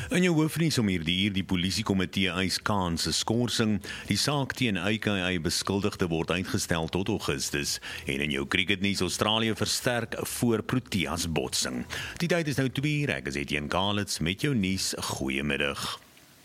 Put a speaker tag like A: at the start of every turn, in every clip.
A: In jou hoofnuus om hierdie uur die polisiekomitee eis Khan se skorsing. Die saak teen AKI beskuldigde word uitgestel tot Augustus. En in jou cricketnuus, Australië versterk voor Proteas botsing. Die tyd is nou 2:00, ek is Etienne Kalitz met jou nuus. Goeiemiddag.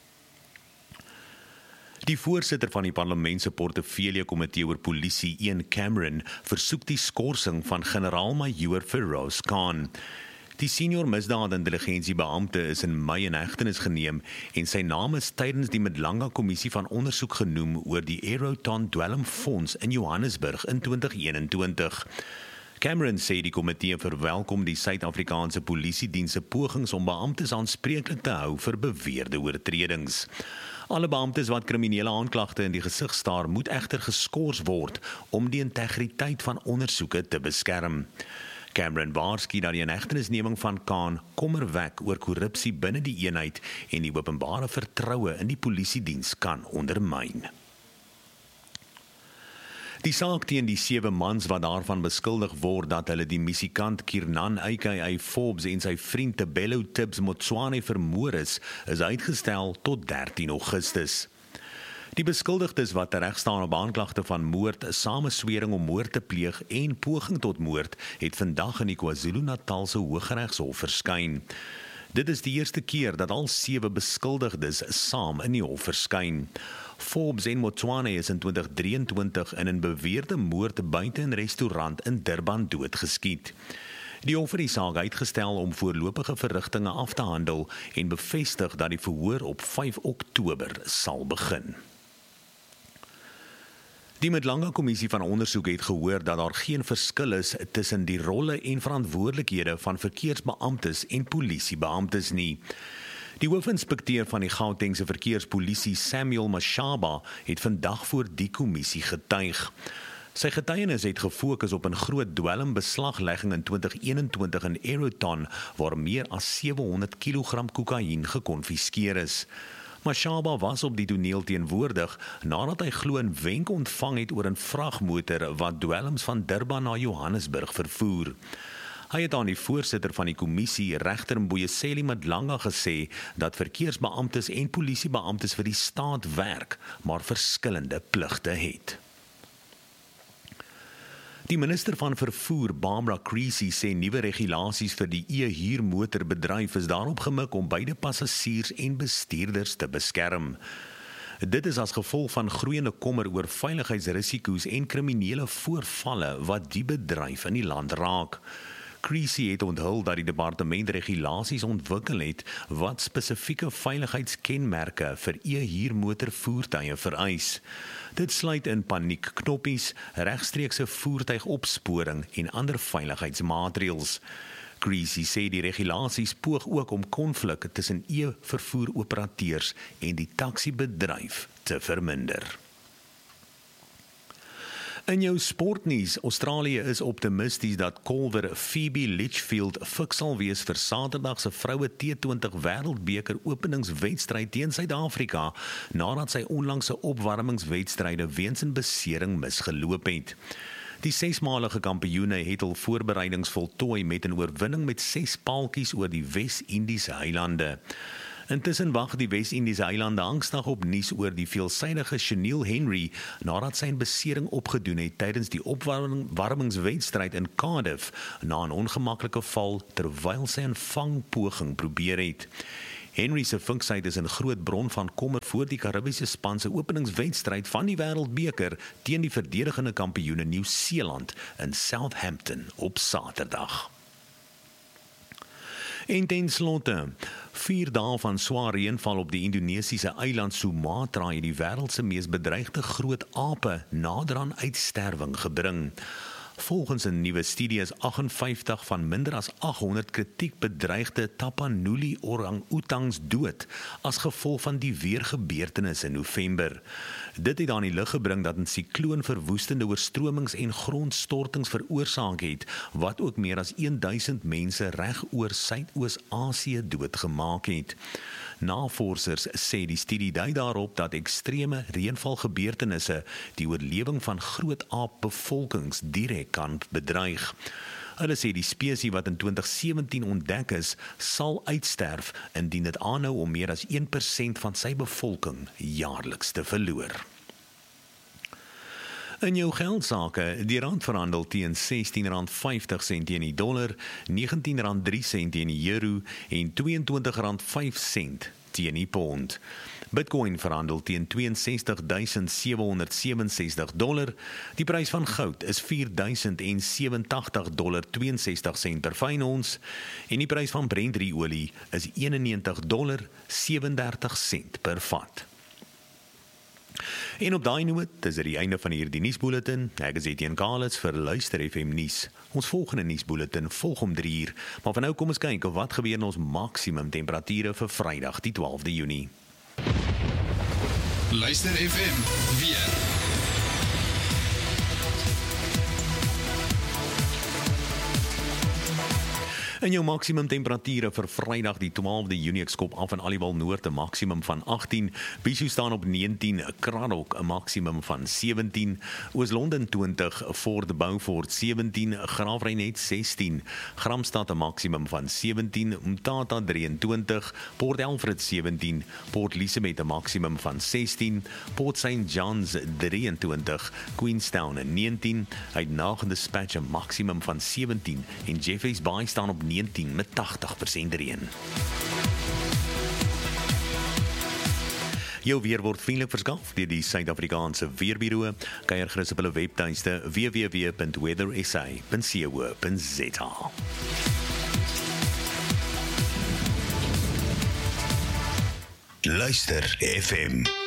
A: Die voorsitter van die parlement se portefeulje komitee oor polisie, Ian Cameron, versoek die skorsing van generaal-majoor Feroz Khan. Die senior misdaad-intelligensiebeampte is in Mei in hegtenis geneem en sy naam is tydens die Mdlanga kommissie van ondersoek genoem oor die Aeroton dwelmfonds in Johannesburg in 2021. Cameron sê die komitee verwelkom die Suid-Afrikaanse polisiediens se pogings om beamptes aanspreeklik te hou vir beweerde oortredings. Alle beamptes wat kriminele aanklagte in die gesig staar, moet egter geskort word om die integriteit van ondersoeke te beskerm. Cameron waarsku dat die inhegtenisneming van Khan kommer wek oor korrupsie binne die eenheid en die openbare vertroue in die polisiediens kan ondermyn. Die saak teen die 7 mans wat daarvan beskuldig word dat hulle die musikant Kiernan AKI Forbes en sy vriend Tebello Tibbs Motsoane vermoor is uitgestel tot 13 Augustus. Die beskuldigdes wat tereg staan op aanklagte van moord, sameswering om moord te pleeg en poging tot moord, het vandag in die KwaZulu-Natalse Hooggeregshof verskyn. Dit is die eerste keer dat al 7 beskuldigdes saam in die hof verskyn. Forbes en Motsoane is in 2023 in 'n beweerde moord buite 'n restaurant in Durban doodgeskiet. Die hof het die saak uitgestel om voorlopige verrigtinge af te handel en bevestig dat die verhoor op 5 Oktober sal begin. Die Mdlanga kommissie van ondersoek het gehoor dat daar geen verskil is tussen die rolle en verantwoordelikhede van verkeersbeamptes en polisiebeamptes nie. Die hoofinspekteur van die Gautengse verkeerspolisie, Samuel Mashaba, het vandag voor die kommissie getuig. Sy getuienis het gefokus op 'n groot dwelmbeslaglegging in 2021 in Aeroton, waar meer as 700 kg kokain gekonfiskeer is. Mashaba was op die toneel teenwoordig nadat hy glo 'n wenk ontvang het oor 'n vragmotor wat dwelms van Durban na Johannesburg vervoer. Hy het aan die voorsitter van die kommissie, regter Mboyeseli Mdlanga, gesê dat verkeersbeamptes en polisiebeamptes vir die staat werk, maar verskillende pligte het. Die minister van vervoer, Barbara Creecy, sê nuwe regulasies vir die e-huurmotorbedryf is daarop gemik om beide passasiers en bestuurders te beskerm. Dit is as gevolg van groeiende kommer oor veiligheidsrisiko's en kriminele voorvalle wat die bedryf in die land raak. Creecy het onthul dat die departement regulasies ontwikkel het wat spesifieke veiligheidskenmerke vir e-huurmotorvoertuie vereis. Dit sluit in paniekknoppies, regstreekse voertuigopsporing en ander veiligheidsmaatreëls. Creecy sê die regulasies poog ook om konflik tussen e-vervoeroperateurs en die taksiebedryf te verminder. In jou sportnuus, Australië is optimisties dat kolwer Phoebe Litchfield fiks sal wees vir Saterdag se vroue T20 wêreldbeker openingswedstryd teen Suid-Afrika nadat sy onlangse opwarmingswedstryde weens 'n besering misgeloop het. Die 6-malige kampioene het hul voorbereidings voltooi met 'n oorwinning met 6 paaltjies oor die Wes-Indiese eilande. Intussen wag die Wes-Indiese eilande angstig op nuus oor die veelsidige Chanel Henry nadat sy 'n besering opgedoen het tydens die opwarmingswedstryd in Cardiff na 'n ongemaklike val terwyl sy 'n vangpoging probeer het. Henry se funksheid is 'n groot bron van kommer voor die Karibiese span se openingswedstryd van die wêreldbeker teen die verdedigende kampioene Nieu-Seeland in Southampton op Saterdag. En ten slotte, 4 dae van swaar reënval op die Indonesiese eiland Sumatra het die wêreld se mees bedreigde groot ape nader aan uitsterwing gebring. Volgens 'n nuwe studie is 58 van minder as 800 kritiek bedreigde Tapanuli orang-utangs dood as gevolg van die weergebeurtenisse in November. Dit het aan die lig gebring dat 'n sikloon verwoestende oorstromings en grondstortings veroorsaak het, wat ook meer as 1000 mense reg oor Suidoos-Asië doodgemaak het. Navorsers sê die studie dui daarop dat ekstreme reënvalgebeurtenisse die oorlewing van groot aapbevolkings direk kan bedreig. Hulle sê die spesies wat in 2017 ontdek is, sal uitsterf indien dit aanhou om meer as 1% van sy bevolking jaarliks te verloor. In jou geldsake, die rand verhandel teen R16.50 teen die dollar, R19.03 teen die euro en R22.05 teen die pond. Bitcoin verhandel teen $62,767. Die prys van goud is $4,087.62 per fyn ons en die prys van Brent olie is $91.37 per vat. En op daai noot is dit die einde van hierdie nuusbulletin. Ek is Etienne Kaalits vir Luister FM nuus. Ons volgende nuusbulletin volg om 3:00, maar van nou kom ons kyk wat gebeur in ons maksimum temperature vir Vrydag die 12de Junie.
B: Luister FM weer.
A: In jou maksimum temperature vir Vrydag die 12de Junie, ek skop af in Aliwal Noord 'n maksimum van 18, Bishu staan op 19, Kranok 'n maksimum van 17, Oos-London 20, Fort Beaufort 17, Graafrenet 16, Gramstad 'n maksimum van 17, Umtata 23, Port Elfrid 17, Port Elizabeth 'n maksimum van 16, Port St. John's 23, Queenstown 19, Uitnagende Dispatch 'n maksimum van 17 en Jeffreys Bay staan op 19 met 80% reën. Jou weer word vriendelik verskaf deur die Suid-Afrikaanse Weerbureau. Kyk gerus op hulle webtuiste www.weathersa.co.za. Luister FM.